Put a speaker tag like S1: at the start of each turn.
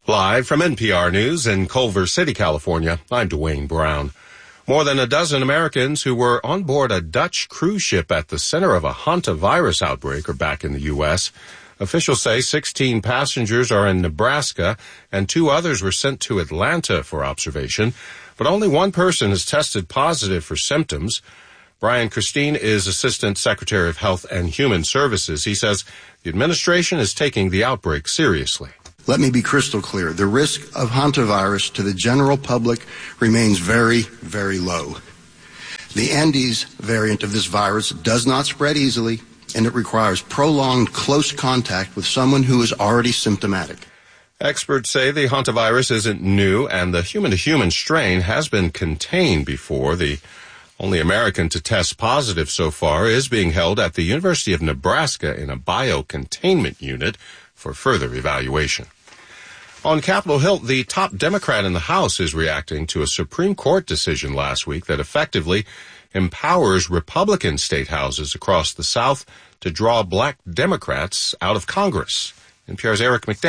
S1: Live from NPR News in Culver City, California, I'm Dwayne Brown. More than a dozen Americans who were on board a Dutch cruise ship at the center of a hantavirus outbreak are back in the U.S. Officials say 16 passengers are in Nebraska and 2 others were sent to Atlanta for observation, but only one person has tested positive for symptoms. Brian Christine is Assistant Secretary of Health and Human Services. He says the administration is taking the outbreak seriously.
S2: Let me be crystal clear. The risk of hantavirus to the general public remains very, very low. The Andes variant of this virus does not spread easily, and it requires prolonged close contact with someone who is already symptomatic.
S1: Experts say the hantavirus isn't new, and the human-to-human strain has been contained before. The only American to test positive so far is being held at the University of Nebraska in a biocontainment unit for further evaluation. On Capitol Hill, the top Democrat in the House is reacting to a Supreme Court decision last week that effectively empowers Republican state houses across the South to draw black Democrats out of Congress. NPR's Eric McDaniel